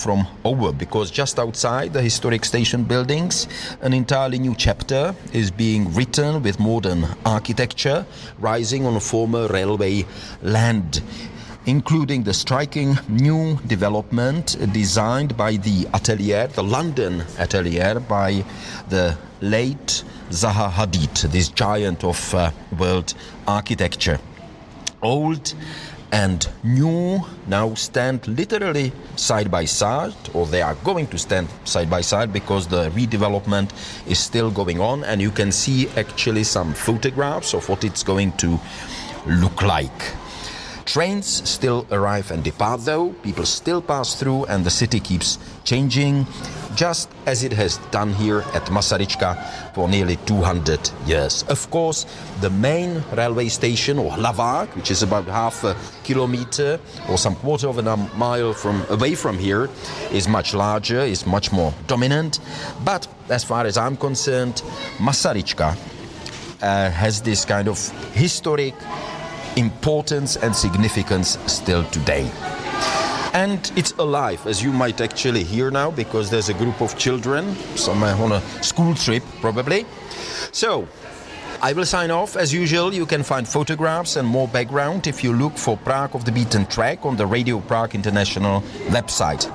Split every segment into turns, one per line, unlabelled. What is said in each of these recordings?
from over, because just outside the historic station buildings, an entirely new chapter is being written with modern architecture, rising on a former railway land, including the striking new development designed by the Atelier, the London Atelier, by the late Zaha Hadid, this giant of world architecture. Old and new now stand literally side by side, or they are going to stand side by side because the redevelopment is still going on, and you can see actually some photographs of what it's going to look like. Trains still arrive and depart though, people still pass through, and the city keeps changing, just as it has done here at Masaryčka for nearly 200 years. Of course, the main railway station, or Hlavák, which is about half a kilometer or some quarter of a mile away from here, is much larger, is much more dominant. But as far as I'm concerned, Masaryčka has this kind of historic importance and significance still today. And it's alive, as you might actually hear now, because there's a group of children, some on a school trip probably. So I will sign off. As usual, you can find photographs and more background if you look for Prague Off the Beaten Track on the Radio Prague International website.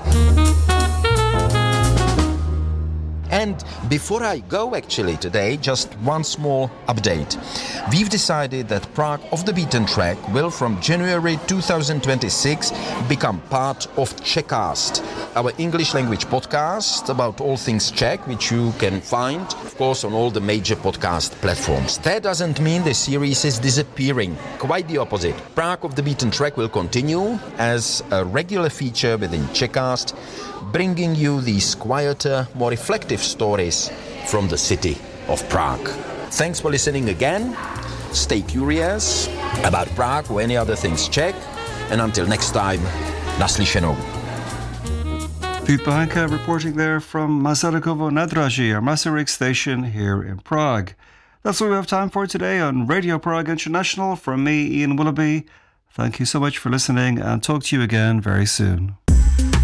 And before I go actually today, just one small update. We've decided that Prague Off the Beaten Track will from January 2026 become part of Czechcast, our English language podcast about all things Czech, which you can find, of course, on all the major podcast platforms. That doesn't mean the series is disappearing. Quite the opposite. Prague Off the Beaten Track will continue as a regular feature within Czechcast, bringing you these quieter, more reflective stories from the city of Prague. Thanks for listening again. Stay curious about Prague or any other things Czech. And until next time, naslyšenou.
Pete Bahanka reporting there from Masarykovo Nádraží, our Masaryk station here in Prague. That's what we have time for today on Radio Prague International. From me, Ian Willoughby, thank you so much for listening, and talk to you again very soon.